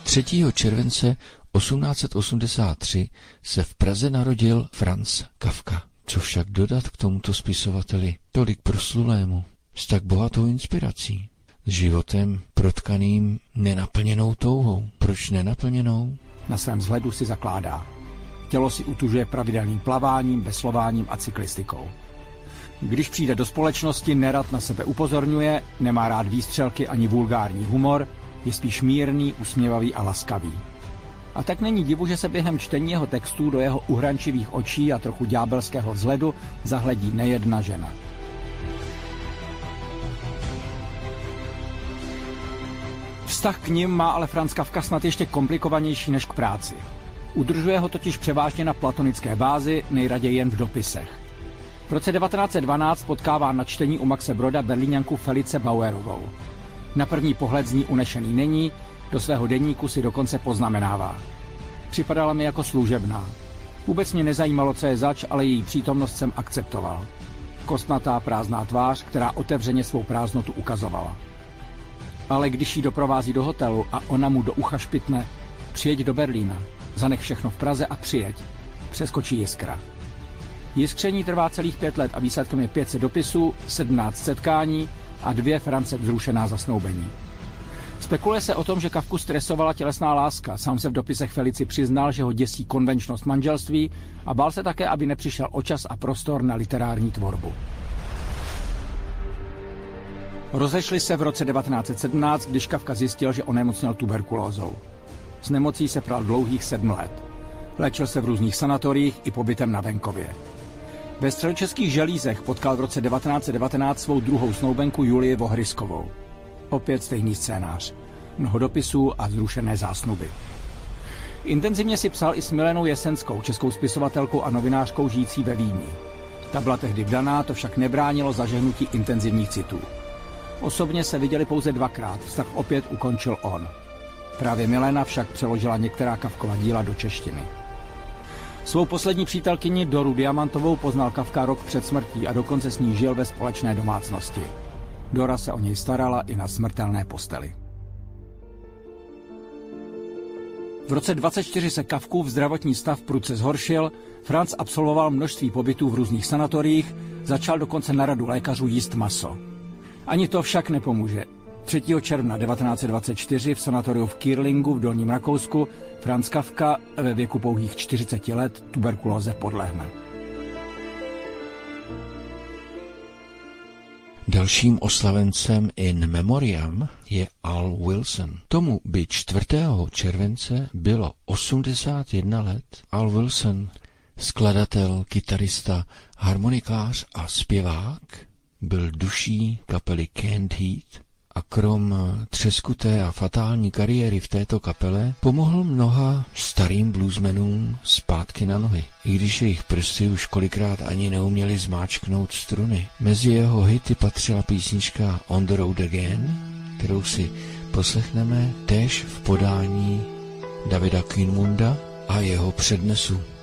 3. července 1883 se v Praze narodil Franz Kafka. Co však dodat k tomuto spisovateli, tolik proslulému, s tak bohatou inspirací, s životem protkaným nenaplněnou touhou? Proč nenaplněnou? Na svém vzhledu si zakládá. Tělo si utužuje pravidelným plaváním, veslováním a cyklistikou. Když přijde do společnosti, nerad na sebe upozorňuje, nemá rád výstřelky ani vulgární humor, je spíš mírný, usměvavý a laskavý. A tak není divu, že se během čtení jeho textů do jeho uhrančivých očí a trochu ďábelského vzhledu zahledí nejedna žena. Vztah k nim má ale Franz Kafka snad ještě komplikovanější než k práci. Udržuje ho totiž převážně na platonické bázi, nejraději jen v dopisech. V roce 1912 potkává na čtení u Maxe Broda Berlíňanku Felice Bauerovou. Na první pohled z ní unešený není, do svého deníku si dokonce poznamenává. Připadala mi jako služebná. Vůbec mě nezajímalo, co je zač, ale její přítomnost jsem akceptoval. Kostnatá, prázdná tvář, která otevřeně svou prázdnotu ukazovala. Ale když jí doprovází do hotelu a ona mu do ucha špitne, přijeď do Berlína, zanech všechno v Praze a přijeď. Přeskočí jiskra. Jiskření trvá celých 5 let a výsledkem je 500 dopisů, 17 setkání a 2 Francem vzrušená zasnoubení. Spekuluje se o tom, že Kafku stresovala tělesná láska. Sám se v dopisech Felici přiznal, že ho děsí konvenčnost manželství a bál se také, aby nepřišel o čas a prostor na literární tvorbu. Rozešli se v roce 1917, když Kafka zjistil, že onemocněl tuberkulózou. S nemocí se pral dlouhých 7 let. Léčil se v různých sanatoriích i pobytem na venkově. Ve Středočeských Želízech potkal v roce 1919 svou druhou snoubenku Julii Vohryskovou. Opět stejný scénář. Mnoho dopisů a vzrušené zásnuby. Intenzivně si psal i s Milenou Jesenskou, českou spisovatelkou a novinářkou žijící ve Vídni. Ta byla tehdy vdaná, to však nebránilo zažehnutí intenzivních citů. Osobně se viděli pouze 2krát, vztah opět ukončil on. Právě Milena však přeložila některá Kafkova díla do češtiny. Svou poslední přítelkyni Doru Diamantovou poznal Kafka rok před smrtí a dokonce s ní žil ve společné domácnosti. Dora se o něj starala i na smrtelné posteli. V roce 1924 se Kafkův zdravotní stav prudce zhoršil, Franz absolvoval množství pobytů v různých sanatoriích, začal dokonce na radu lékařů jíst maso. Ani to však nepomůže. 3. června 1924 v sanatoriu v Kirlingu v Dolním Rakousku Franz Kafka ve věku pouhých 40 let tuberkulóze podlehne. Dalším oslavencem in memoriam je Al Wilson. Tomu by 4. července bylo 81 let. Al Wilson, skladatel, kytarista, harmonikář a zpěvák, byl duší kapely Canned Heat a krom třeskuté a fatální kariéry v této kapele pomohl mnoha starým bluesmenům zpátky na nohy, i když jejich prsty už kolikrát ani neuměli zmáčknout struny. Mezi jeho hity patřila písnička On the Road Again, kterou si poslechneme též v podání Davida Kühnmunda a jeho přednesu.